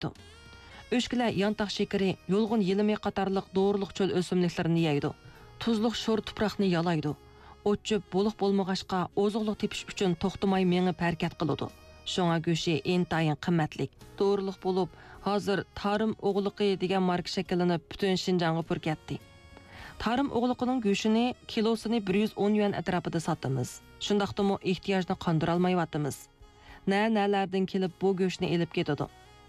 yeyipti. Öşkiler yantaq şekeri, yolğun yelimi qatarlıq doğruluq çöl ösümliklerini yeydi. Tuzluq şor tuproqni yalaydı. O'tchib boluq bolmag'ashqa ozuqliq tepish uchun to'xtamay mengib harakat qiladi. Şoňa go'shi intayin qimmatlik, doğruluq bo'lib, hozir Tarım o'g'liqi degan marka shakllanib, butun Şinjanga purkatdi. Tarım o'g'liqining go'shini kilosini 110 yuan atrofida sotamiz. Shundaqdimi ehtiyojni qondira olmayapmiz. Nalardan kelib bu go'shni elib ketadi.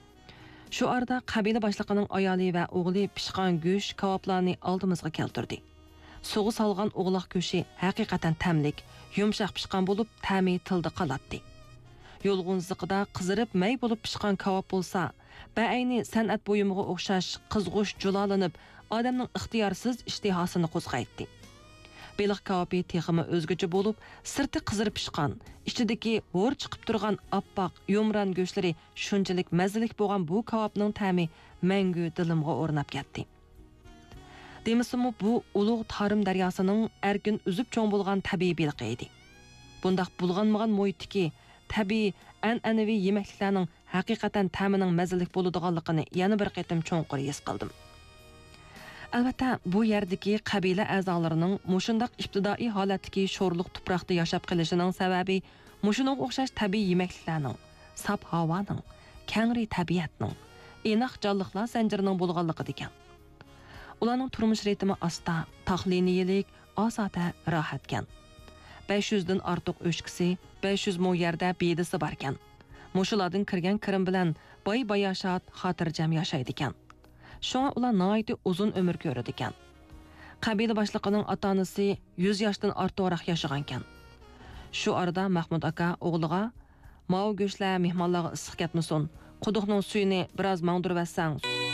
Shu arada qabila boshliqining ayoli va o'g'li pishqan go'sh kavoblarni oldimizga keltirdi. Soğu salgan oğlaq go'shi haqiqatan tamlik, yumshoq pishqan bo'lib, ta'mi tilda qolatdi. Yolğun ziqida qizirib may bo'lib pishqan kavob bo'lsa, ba'ayni san'at buyumiga o'xshash qizg'ush julalanib, odamning ixtiyorsiz ishtihosini qo'zg'aytdi. Beliq kavobi teximi o'zgacha bo'lib, sirti qizirib pishqan, ichidagi g'o'r chiqib turgan oppoq, yumran go'shlari shunchalik mazalik bo'lgan bu kavobning ta'mi mangu dilimga o'rnab ketdi. Demisimi bu ulug' Tarım daryosining erkin uzib cho'ng bo'lgan tabiiy beliqi edi. Bundaq bulg'anmagan muhitdagi tabiiy an'anaviy yemekliklarning haqiqatan ta'mining mazalik bo'ladiganligini yana bir qatim cho'nqur his qildim. Albatta, bu yerdagi qabila a'zolarining mushundaq ibtidoiy holatdagi sho'rliq tuproqda yashab qolishining sababi mushuning o'xshash tabiiy yemekliklarning, sap havoning, kangri tabiatning, inoq jonliqlar zanjirining bo'lganligi ekan. Ularning turmush ritmi asta, taxliniyilik, osata rohatgan. 500 dan ortiq o'shkisi, 500 mo yerda bedisi barkan. Mushulardan kirgan kirim bilan boy-bayashat, xotirjam yashaydi ekan. Şoňa ular nihoyatda uzun ömür ko'radi ekan. Qabila boshliqining ota-onasi 100 yoshdan ortiqroq yashagan ekan. Shu arada Mahmud aka o'g'liga "Mao go'shlar mehmonlarga issiq ketmasin, quduqning suyini biroz mangdirib vassang"